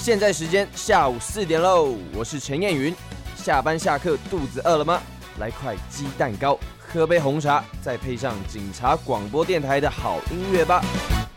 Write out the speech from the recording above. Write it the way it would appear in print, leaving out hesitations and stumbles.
现在时间下午4点喽，我是陈彦云。下班下课肚子饿了吗？来块鸡蛋糕，喝杯红茶，再配上警察广播电台的好音乐吧。